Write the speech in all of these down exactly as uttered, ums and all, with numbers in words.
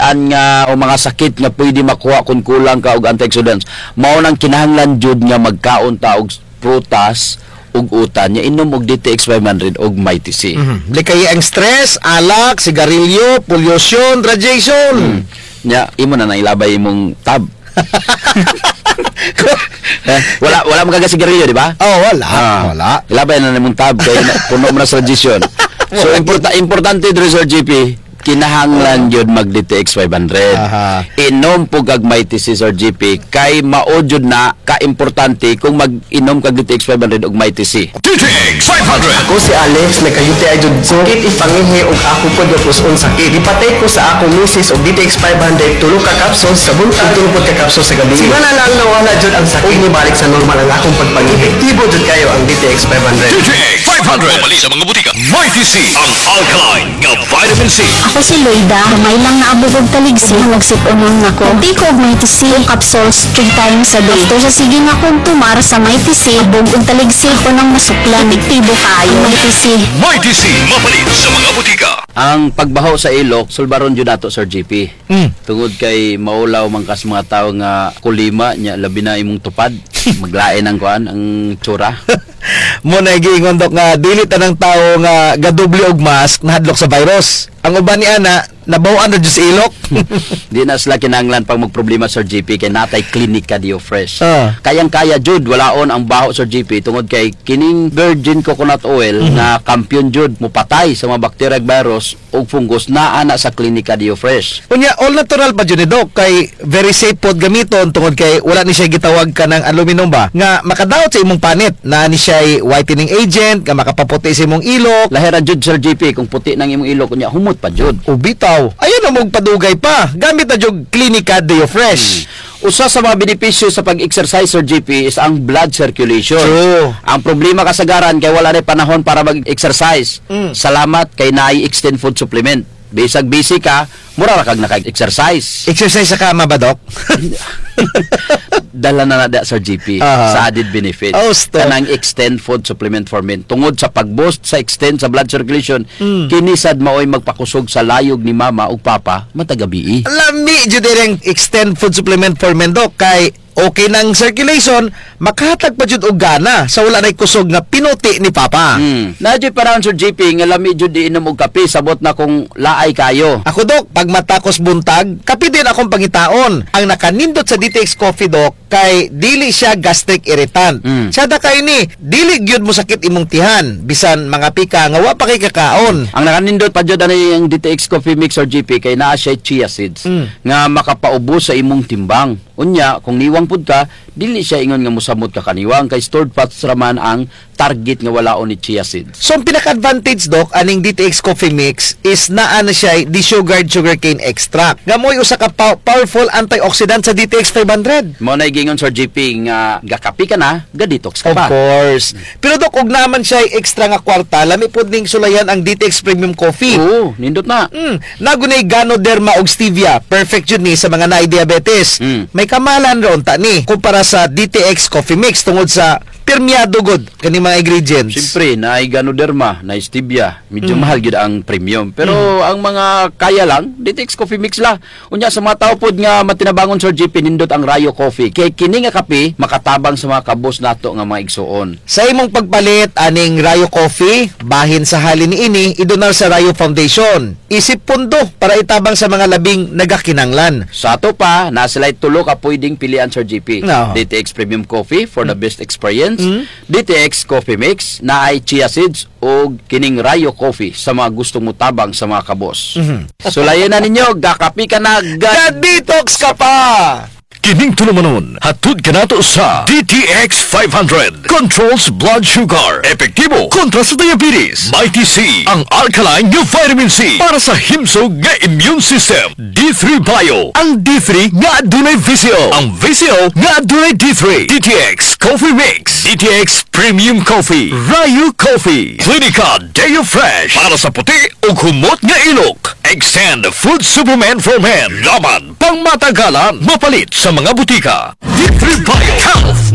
kagian nga o mga sakit nga pwede makuha kung kulang ka og antioxidants. Mao nang kinahanglan jud nga magkaon ta og prutas ug utan nya inom og D T X five hundred og Mighty C. Mm-hmm. Likay ang stress, alak, sigarilyo, pollution, radiation. Mm. Nya imo na nailabay imong tab. eh, wala wala magagasigarilyo, di ba? Oh, wala. Ah, wala. Ilabay na nimong tab kay puno mo na sa radiation. So importa importante diri Sir G P, kinahanglan yun mag D T X five hundred. Aha. Inom po kag Mighty C Sir G P kay mao jud na ka-importante kung mag-inom kag D T X five hundred og Mighty C. D T X five hundred. Ako si Alex, nagkayuti ay jud sakit ipangihi og ako pod nga puson sakit. Ipatay ko sa akong misis og D T X five hundred tulo ka capsules sa buntag, tulo pod ka capsules sa gabi. Sima na lang nawala jud ang sakit ni balik sa normal ang akong pagpangihi. Epektibo jud kayo ang D T X five hundred. D T X five hundred. Mali sa mga butika. Mighty C, ang alkaline nga vitamin C. Ako si Loida, may lang naabog og taligsi, nagsip-unang ako. Di ko og Mighty C, capsules three times a day. After sa sige nga kong tumar sa Mighty C, abog og taligsi ko nang masuklan. Epektibo kayo. Mighty C. Mighty C, mapalit sa mga butika. Ang pagbaho sa ilok sulbaron jud nato Sir G P. Mm. Tungod kay maulaw man kas mga tawo nga kulima nya labi na imong tupad. Maglain ang kuan ang tsura. Mo na giingon dok nga dili tanang tawo nga gadoble og mask nahadlok sa virus. Ang uban ni ana nabaw-an na jud sa ilok. Di na sila kinahanglan pag magproblema Sir G P kay natay Clinica Dio Fresh. Ah. Kayang-kaya jud walaon ang baho Sir G P tungod kay kining virgin coconut oil Mm-hmm. na kampiyon jud mupatay sa mga bacteria ug virus ug fungus naa na sa Clinica Dio Fresh. Unya all natural pa jud ni dok kay very safe pod gamiton tungod kay wala ni siya gitawag ka ng aluminum ba nga makadaot sa imong panit na ni siya whitening agent nga makapaputi sa imong ilok. Lahira jud Sir G P kung puti nang imong ilok unya humot pa jud. O bitaw, ayan na mong padugay pa. Gamit na jog Clinica Dio Fresh. Usa sa mga benepisyo sa pag-exercise Sir G P is ang blood circulation. True. Ang problema kasagaran kay wala na panahon para mag-exercise. Mm. Salamat kay naay extend food supplement. Bisag busy ka, mura ra kag naka-exercise. Exercise sa kama ba, Dok? Dala na nada Sir G P Ah. sa added benefits. Oh, stop. Kanang extend food supplement for men. Tungod sa pag-boost sa extend sa blood circulation, Mm. kinisad maoy magpakusog sa layog ni mama ug papa matagabi. Lami jud direng extend food supplement for men, Dok, kay okay nang circulation, makahatag pa jud og gana sa wala nay kusog nga pinuti ni Papa. Hmm. Nadyo parang Sir G P nga lami jud di inom og kape sabot na kung laay kayo. Ako, Dok, pag matakos buntag, kape din akong pangitaon. Ang nakanindot sa D T X Coffee, Dok, kay dili siya gastric irritant. Mm. Siya da kay ni, dili gyud mo sakit imong tihan, bisan mga pika nga wa pa kay kakaon. Ang nakanindot pa jud ani ang D T X Coffee Mix or G P kay naa siya chia seeds Mm. nga makapaubos sa imong timbang. Unya kung niwang pud ka, dili siya ingon nga mosamot ka kaniwang kay stored fats raman ang target nga walaon ni chia seeds. So, ang pinaka-advantage, Dok, aning D T X Coffee Mix is naa na siya desugared sugarcane extract. Nga mo'y usa ka pow- powerful antioxidant sa D T X five hundred. Mo na gingon Sir G P nga gakapi ka na, ga-detox ka Of pa. course. Pero, Dok, ug naman siya extra nga kwarta, lami pod ning sulayan ang D T X Premium Coffee. Oo, nindot na. Mm, nagunay Ganoderma og stevia. Perfect yun ni sa mga naay diabetes. Mm. May kamalan ron ta ni kumpara sa D T X Coffee Mix tungod sa permeado god kani mga ingredients. Siyempre, naay Ganoderma, naay Stevia. Medyo Mm. mahal gyud ang premium. Pero ang mga kaya lang, D T X Coffee Mix la. Unya sa mga tao pod nga matinabangon Sir G P nindot ang Rayo Coffee. Kay kini nga kape makatabang sa mga kabos nato nga mga igsuon. Sa imong pagpalit aning Rayo Coffee, bahin sa halin niini idonar sa Rayo Foundation. Isip pundo para itabang sa mga labing nagakinanglan. Sa ato pa, na sila tulo ka pwedeng pilian Sir G P. No. D T X Premium Coffee for the best experience. Mm. D T X Coffee Mix na ay chia seeds o kining Rayo Coffee sa mga gustong mutabang sa mga kabos. Mhm. Sulayan na ninyo, gakapi ka na, gad... Ga-detox ka pa! Kining tulumanon, hatod ka nato sa D T X five hundred. Controls blood sugar. Epektibo kontra sa diabetes. Mighty C, ang alkaline nga vitamin C para sa himsog nga immune system. D three Bio, ang D three nga adunay visio. Ang visio nga adunay D three. D T X Coffee Mix. D T X Premium Coffee. Rayo Coffee. Clinica Dio Fresh para sa puti ug humot nga ilok. Extend food supplement for men. Laban pang matagalan, mapalit sa mga butika. D three Bio Health News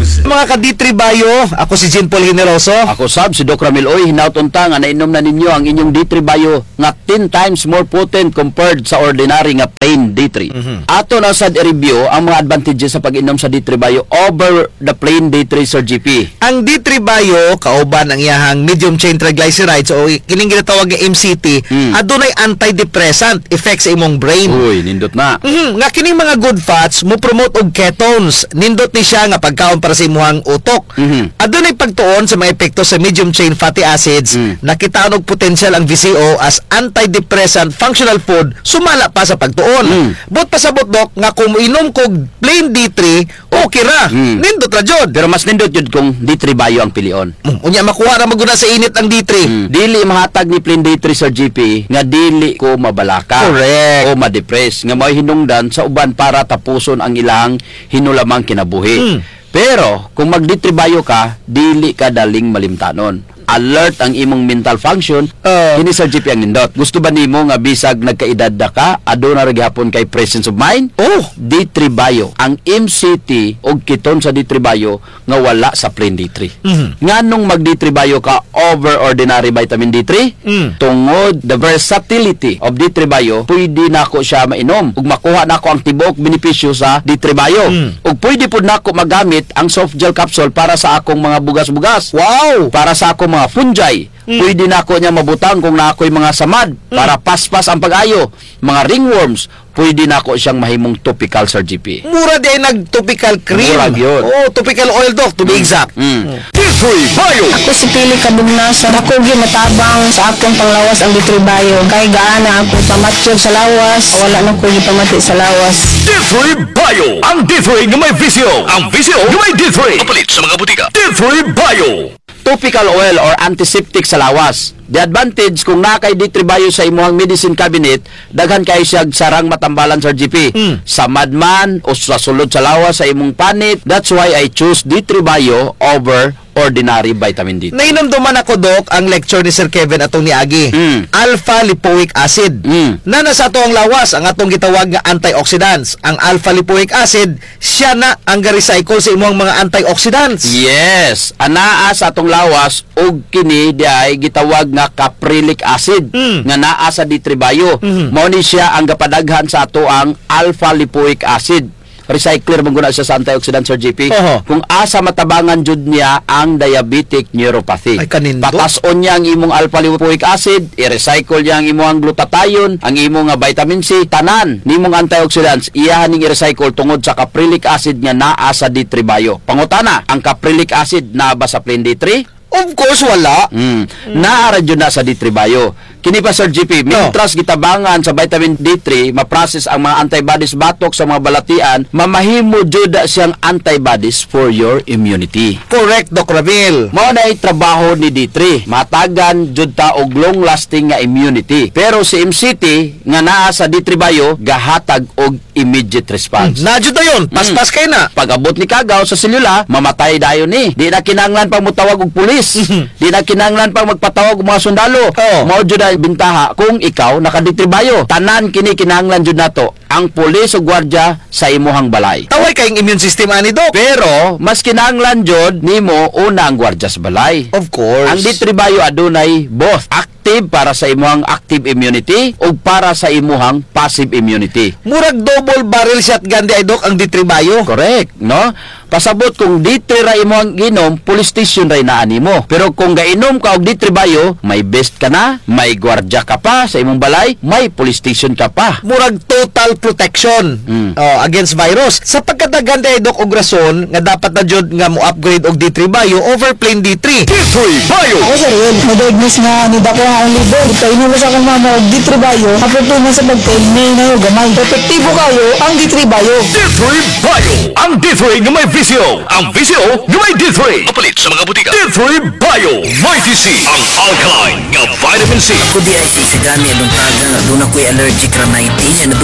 News. Mga ka-D three Bayo, ako si Jean Paul Generoso. Ako sab si Doc Ramil Oy, hinautunta nga nainom na ninyo ang inyong D three Bio nga ten times more potent compared sa ordinary nga plain D three. Ato na sad i-review ang mga advantages sa pag-inom sa D three Bio over the plain D three, Sir G P. Ang D three Bayo, kauban ang iyahang medium chain triglycerides o kining ginatawag nga M C T, Mm. adunay antidepressant effect sa imong brain. Uy, nindot na. Mhm, nga kining mga good fats mo promote og ketones. Nindot ni siya nga pagkaon para sa imong utok. Mhm. Adunay pagtuon sa mga epekto sa medium chain fatty acids. Mm. Nakitaan og potential ang V C O as antidepressant functional food sumala pa sa pagtuon. Mm. But pasabot dok nga kung inom kog plain D three, okay ra. Mm. Nindot ra jud. Pero mas nindot yun kung D three Bio ang pilion. Mm, Unya makuha ra maguna sa init ang D three. Mm. Dili mahatag ni plain D three, Sir G P nga dili ko mabalaka Correct. o ma-depress nga may hinungdan sa uban para tapuson ang ilang hinulamang kinabuhi. Mm. Pero kung mag-D three Bio ka, dili ka daling malimtanon. Alert ang imong mental function. Uh, Kini Sir G P ang nindot. Gusto ba nimo nga bisag nagkaedad na ka, aduna ra gyapon kay presence of mind? Oh, D three Bio, ang M C T og keton sa D three Bio nga wala sa plain D three. Mhm. Nganong mag D three Bio ka over ordinary vitamin D three? Mm. Tungod the versatility of D three Bio, pwede nako siya mainom ug makuha nako ang tibuok benepisyo sa D three Bio. Mm. Ug pwede pud nako magamit ang soft gel capsule para sa akong mga bugas-bugas. wow. Para sa akong mga fungi, Mm. pwede na ako niya mabutang kung na ako'y mga samad para paspas ang pag-ayo. Mga ringworms, pwede na ako siyang mahimong topical, Sir G P. Mura di ay nag-topical cream. Murag yun. Oh, topical oil dok, to be exact. Mm. D three Bio. Ako si Pili Kabugnasan. Ako ginatabang sa akong panglawas ang D three Bio. Kay gaana ako pamatsyod sa lawas. Wala na ko gipamati sa lawas. D three Bio. Ang D three nga may visio. Ang visio nga may D three. Papalit sa mga butika. D three Bio. Topical oil or antiseptic sa lawas. The advantage kung nakay D three Bio sa imuhang medicine cabinet, daghan kay siya sarang matambalan, Sir G P. Mm. Sa madman o sa sulod sa lawas sa imong panit. That's why I choose D three Bio over ordinary vitamin D three. Nainomduman ako dok ang lecture ni Sir Kevin atong niagi. Mm. Alpha lipoic acid. Mm. Na nasa ato ang lawas ang atong gitawag nga antioxidants. Ang alpha lipoic acid, siya na ang ga-recycle sa imong mga antioxidants. Yes, anaa sa atong lawas og kini diay gitawag nga caprylic acid Mm. nga naa sa D three Bio. Mhm. Mao ni siya ang gapadaghan sa ato ang alpha lipoic acid. Recycler man guna siya sa antioxidant, Sir G P. Oho. Kung asa matabangan jud niya ang diabetic neuropathy. Ay, kanindot. Patason niya ang imong alpha lipoic acid, i-recycle niya ang imong glutathione, ang imong nga vitamin C, tanan nimong antioxidants iyahan ning i-recycle tungod sa caprylic acid nga naa sa D three Bio. Pangutana, ang caprylic acid naa ba sa plain D three? Of course, wala. Mm. Naara jud na sa D three Bio. Kini pa, Sir G P, mitras gitabangan sa vitamin D three, ma-process ang mga antibodies batok sa mga balatian, mamahimo jud siyang antibodies for your immunity. Correct, Doc Ramil. Mao na trabaho ni D three. Matagan jud ta og long-lasting nga immunity. Pero si M C T nga naa sa D three Bio gahatag og immediate response. Nadyo na yun. Paspas kay na. Pag abot ni kagaw sa selula, mamatay dayon ni. Di na kinanglan pang mutawag og pulis. Di na kinanglan pang magpatawag og mga sundalo. Oo. Mao jud ang bintaha kung ikaw nakaditribayo. Tanan kini kinanglan jud nato ang pulis o gwardiya sa imuhang balay. Taway kayong immune system ani, Doc. Pero mas kinanglan jud nimo una ang gwardiya sa balay. Of course. Ang D three Bio adunay both active para sa imuhang active immunity ug para sa imuhang passive immunity. Murag double barrel shotgun di ay, Doc, ang D three Bio. Correct, no? Pasabot kung D three ra imo ang ginom, police station ra inaani mo. Pero kung gainom ka og D three Bio, may best ka na, may gwardiya ka pa sa imong balay, may police station ka pa. Murag total protection Mm. oh, against virus. Sa pagkadagan di ay, Doc, og rason nga dapat na jud nga mo upgrade og D three Bio over plain D three. D three Bio. Ako sir, yun. Na-diagnose nga ni Dako ang libo. Ito, inulos ako mama og D three Bio. Kaputunan sa pagkain, may na yung gamay. Epektibo kayo ang D three Bio. D three Bio. Ang D three nga may visio. Ang visio nga may D three. Papalit sa mga butika. D three Bio. May D C. Ang alkaline nga vitamin C. Ako di ay sa gani anong taga. Doon ako'y allergic rhinitis. Nadunggan ako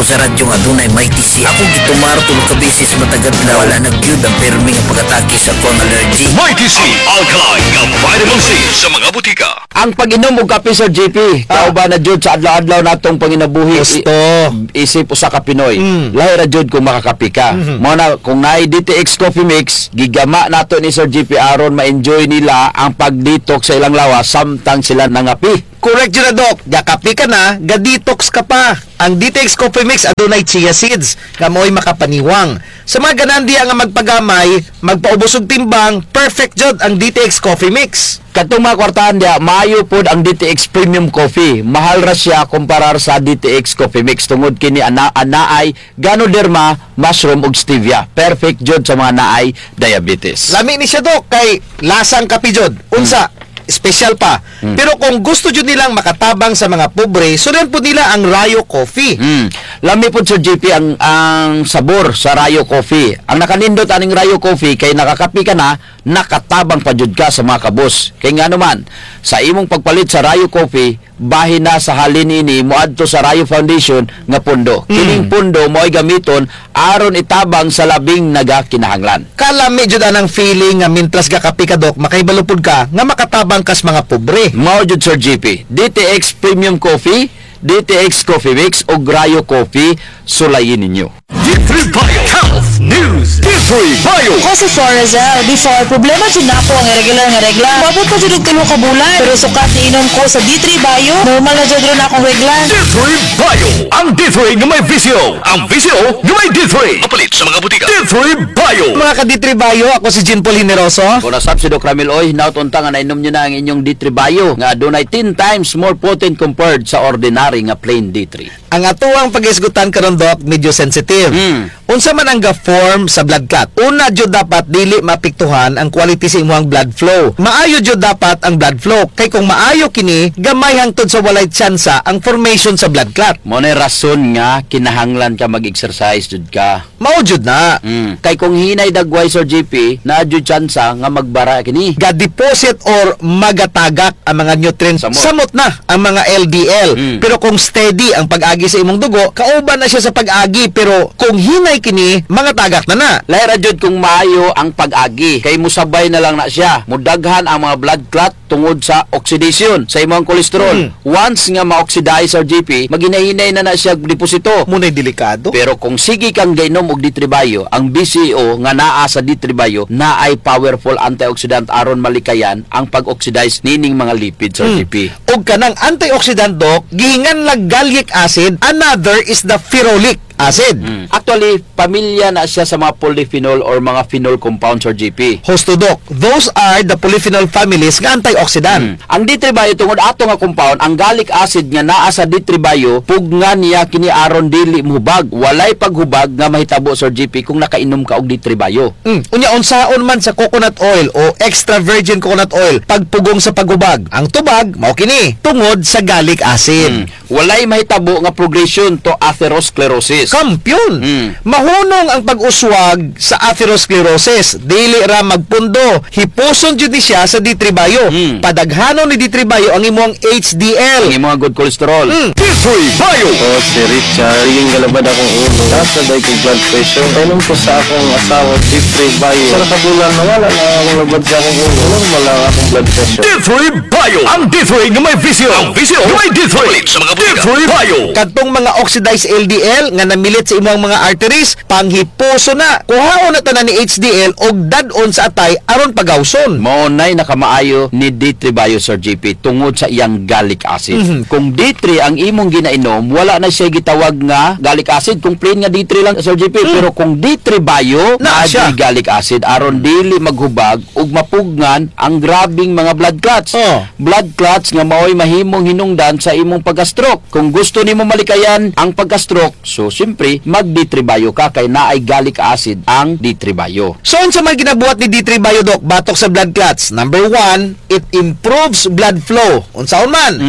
sa radyo nga dunay Mighty C. Ako gitumaro tulog ka beses matagad na wala nag-gyud ang permi nga pag-atake sa kong allergy. Mighty C, alkaline nga vitamin C sa mga butika. Ang pag-inom og kape, Sir J P, tao ba na jud sa adlaw-adlaw natong panginabuhi? Gusto. I- isip usa ka Pinoy. Mm. Lahi ra jud kung makakape ka. Mhm. Mo na kung naay D T X Coffee Mix, gigama nato ni Sir J P aron ma-enjoy nila ang pag-detox sa ilang lawas samtang sila nangapi. Correct yun na, Doc. Gakapi ka na, ga-detox ka pa. Ang D T X Coffee Mix adunay chia seeds nga mo'y makapaniwang. Sa mga ganandiya nga magpagamay, magpaubos og timbang, perfect jud ang D T X Coffee Mix. Katong mga kwartahan dia, maayo pod ang D T X Premium Coffee. Mahal ra siya kumparar sa D T X Coffee Mix tungod kini ana anaay Ganoderma, mushroom ug stevia. Perfect jud sa mga naay diabetes. Lami ni siya, Doc, kay lasang kapi jud. Unsa? Special pa. Hmm. Pero kung gusto jud nilang makatabang sa mga pobre, sundan po nila ang Rayo Coffee. Mm. Lami po Sir J P ang ang sabor sa Rayo Coffee. Ang nakanindot aning Rayo Coffee kay nakakapi ka na, nakatabang pa jud ka sa mga kabos. Kay nga naman, sa imong pagpalit sa Rayo Coffee, bahin na sa halin ini moadto sa Rayo Foundation nga pundo. Kining pundo mo'y gamiton aron itabang sa labing nagakinahanglan. Kalami jud anang feeling nga mintras gakapi ka, Doc, makaibalupod ka nga makatabang kas mga pobre. Mao jud Sir J P, D T X Premium Coffee, D T X Coffee Mix o Rayo Coffee, sulayin ninyo. D three Bio Health News. D three Bio. Ko si Florizel, before, problema dyan na ako ang irregular nga regla. Mabot pa dyan og tulo ka bulan. Pero sukat iinom ko sa D three Bio, normal na dyan rin akong regla. D three Bio. Ang D three nga may visyo. Ang visyo nga may D three. Papalit sa mga butika. D three Bio. Mga ka-D three Bayo, ako si Jean Paul Generoso. Kung nasab si Doc Ramil Oy, nautunta nga nainom nyo na ang inyong D three Bio nga adunay ten times more potent compared sa ordinary nga plain D three. Ang atuang pag-isgutan karon, Doc, medyo sensitive. Mm. Unsa man ang ga-form sa blood clot? Una jud dapat dili mapiktuhan ang quality sa imong blood flow. Maayo jud dapat ang blood flow kay kung maayo kini, gamay hangtod sa walay tsansa ang formation sa blood clot. Mo na rason nga kinahanglan ka mag-exercise jud ka. Mao jud na. Mm. Kay kung hinay dagway Sir J P, na jud tsansa nga magbara kini. Ga-deposit or magatagak ang mga nutrients. Samot. Samot na ang mga L D L. Mm. Pero kung steady ang pag-agi sa imong dugo, kauban na siya sa pag-agi. Pero kung hinay kini, mga tagak na na. Lahira jud kung maayo ang pag-agi. Kay musabay na lang na siya. Mudaghan ang mga blood clot tungod sa oxidation sa imong kolesterol. Mm. Once nga ma-oxidize Sir J P, maginahinay na na siya deposito. Muna'y delikado. Pero kung sige kang gainom og D three Bio, ang B C O nga naa sa D three Bio na ay powerful antioxidant aron malikayan ang pag-oxidize nining mga lipids Sir J P. Og kanang antioxidant, Doc, gihingan lang gallic acid, another is the ferulic acid. Mm. Actually, pamilya na siya sa mga polyphenol or mga phenol compounds Sir J P. Hosto, Doc, those are the polyphenol families nga antioxidant. Mm. Ang D three Bio tungod ato nga compound, ang gallic acid nga naa sa D three Bio, pugnan niya kini aron dili mohubag. Walay paghubag nga mahitabo Sir J P kung nakainom ka og D three Bio. Mm. Unya, unsaon man sa coconut oil o extra virgin coconut oil, pagpugong sa paghubag. Ang tubag, mao kini, tungod sa gallic acid. Mm. Walay mahitabo nga progression to atherosclerosis. Kampiyon. Mm. Mahunong ang pag-uswag sa atherosclerosis. Dili ra magpundo. Hipuson jud ni siya sa D three Bio. Mm. Padaghanon ni D three Bio ang imong H D L. Ang imong good cholesterol. Mm. D three Bio. Ako si Richard, yung galabad akong ulo. Nasa day kay blood pressure. Kainom ko sa akong asawa, D three Bio. Sa nakabulan na wala na akong labad sa akong ulo. Normal lang akong blood pressure. D three Bio. Ang D three nga may visyo. Ang visyo nga may D three. Sa mga butika. D three Bio. Kadtong mga oxidized L D L nga namilit sa imong mga arteries, panghipuso na. Kuhaon na tanan ni H D L og dad-on sa atay aron pagawson. Maunay nakamaayo ni D three Bio Sir J P tungod sa iyang gallic acid. Mhm. Kung D three ang imong ginainom, wala na siya gitawag nga gallic acid. Kung plain nga D three lang Sir J P, pero kung D three Bio Na na siya. gallic acid aron dili maghubag ug mapugnan ang grabing mga blood clots. Oh. Blood clots nga mao'y mahimong hinungdan sa imong pagka-stroke. Kung gusto nimo malikayan ang pagka-stroke, so simpre mag D three Bio ka kay naay gallic acid ang D three Bio. So, unsa man ginabuhat ni D three Bio, Doc, batok sa blood clots? Number one, it improves blood flow. Unsaon man? Mm.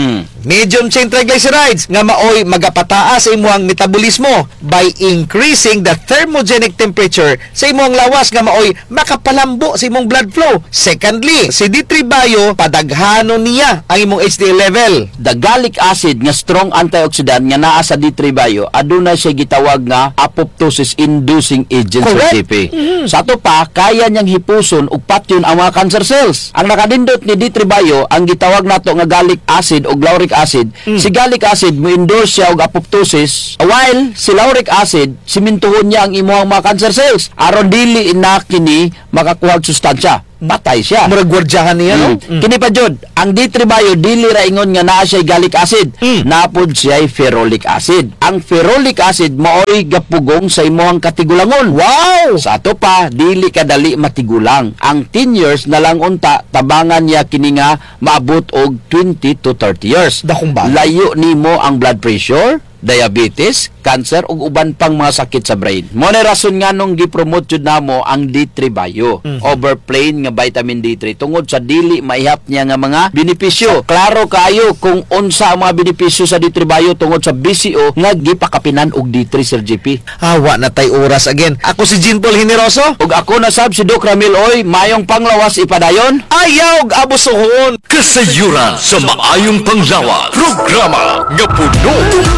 medium chain triglycerides nga maoy magapataas sa imong metabolismo by increasing the thermogenic temperature sa imong lawas nga maoy makapalambo sa imong blood flow. Secondly, si D three Bio padaghanon niya ang imong H D L level. The gallic acid nga strong antioxidant nga naa sa D three Bio aduna siya gitawag nga apoptosis inducing agent sa Correct. G P. Sa ato pa kaya niyang hipuson ug patyon ang mga cancer cells. Ang nakadindot ni D three Bio ang gitawag nato nga gallic acid o lauric acid. Si gallic acid mo endorse siya og apoptosis while si lauric acid simintuhon niya ang imong mga cancer cells aron dili ina kini makakuha og sustansya. Patay siya. Murag gwardyahan niya, no? Mm. Kini pa jud, ang D three Bio dili ra ingon nga naa siya gallic acid, Mm. napod siya ferrolic acid. Ang ferrolic acid maoy gapugong sa imong katigulangon. Wow! Sa ato pa, dili kadali matigulang. Ang ten years na lang unta tabangan niya kini nga maabot og twenty to thirty years. Dakong bata. Layo nimo ang blood pressure, diabetes, cancer ug uban pang mga sakit sa brain. Mo na rason nga nung gipromote jud namo ang D three Bio, over plain nga vitamin D three tungod sa dili maihap niya nga mga benepisyo. Klaro kayo kung unsa ang mga benepisyo sa D three Bio tungod sa B C O nga gipakapinan og D three Sir G P. Awa na tay oras again. Ako si Jean Paul Generoso. Ug ako na sab si Doc Ramil Oy, mayong panglawas ipadayon. Ayaw og abusohon. Kasayuran sa maayong panglawas. Programa nga puno